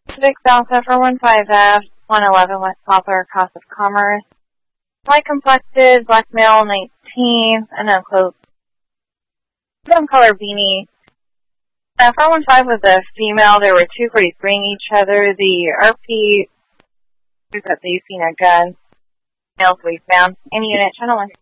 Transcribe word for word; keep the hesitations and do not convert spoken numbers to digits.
Pacific Alpha four one five F, one eleven West Poplar, Cost of Commerce. Light complected, black male, nineteen, and then close. Some color beanie. Uh, four one five was a female. There were two forty-three each other. The R P is that they've seen a gun. Male's waistband. Any unit, channel one.